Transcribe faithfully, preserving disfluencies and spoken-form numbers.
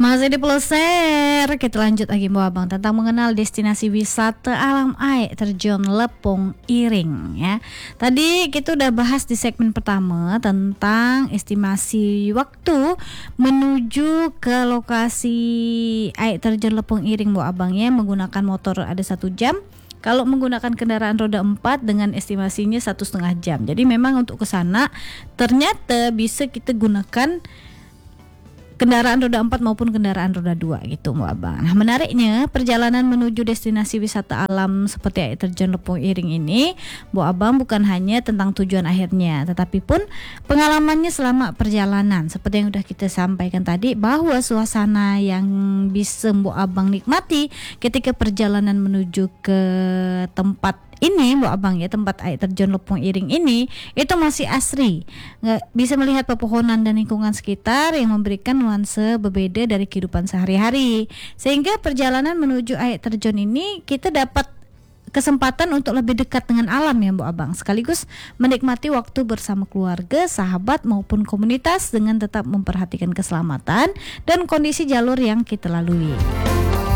Masih di Ploser, kita lanjut lagi Bu Abang tentang mengenal destinasi wisata alam air terjun Lepung Iring ya. Tadi kita udah bahas di segmen pertama tentang estimasi waktu menuju ke lokasi air terjun Lepung Iring Bu Abang ya, menggunakan motor ada satu jam. Kalau menggunakan kendaraan roda empat dengan estimasinya satu setengah jam. Jadi memang untuk ke sana ternyata bisa kita gunakan kendaraan roda empat maupun kendaraan roda dua gitu Bu Abang. Nah, menariknya perjalanan menuju destinasi wisata alam seperti air terjun Lepung Iring ini Bu Abang bukan hanya tentang tujuan akhirnya, tetapi pun pengalamannya selama perjalanan. Seperti yang udah kita sampaikan tadi, bahwa suasana yang bisa Bu Abang nikmati ketika perjalanan menuju ke tempat ini Bu Abang ya, tempat air terjun Lepung Iring ini itu masih asri. Nggak bisa melihat pepohonan dan lingkungan sekitar yang memberikan nuansa berbeda dari kehidupan sehari-hari. Sehingga perjalanan menuju air terjun ini kita dapat kesempatan untuk lebih dekat dengan alam ya Bu Abang, sekaligus menikmati waktu bersama keluarga, sahabat maupun komunitas dengan tetap memperhatikan keselamatan dan kondisi jalur yang kita lalui.